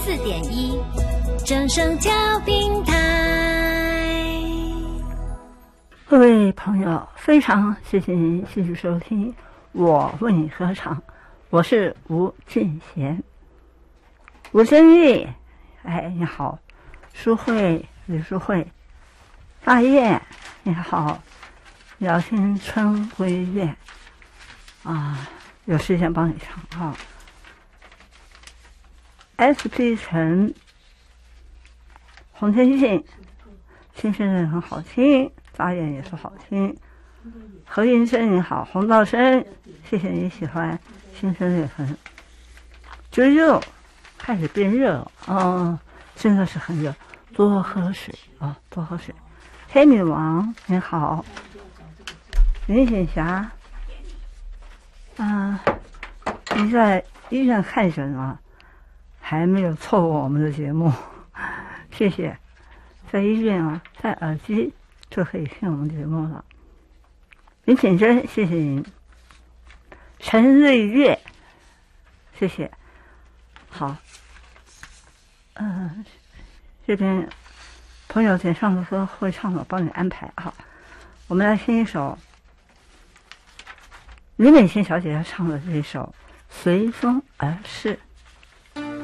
94.1正声调频台。 各位朋友，非常谢谢您继续收听我为你歌唱，我是吴俊贤。吴真玉，哎，你好。淑慧，李淑慧。大雁，你好。姚青春闺苑啊，有时间帮你唱啊。SP 陈，洪天信，新生人很好听，大雁也是好听。何云生你好，洪道生，谢谢你喜欢新生月份。猪肉开始变热了，真的是很热，多喝水啊，多喝水。黑女王你好。林锦霞，你在医院看诊啊，还没有错过我们的节目，谢谢。在医院啊，戴耳机就可以听我们节目了。林锦珍，谢谢您。陈瑞月，谢谢。好，这边朋友点唱的歌会唱的，我帮你安排好。我们来听一首李美琴小姐姐唱的这一首《随风而逝》。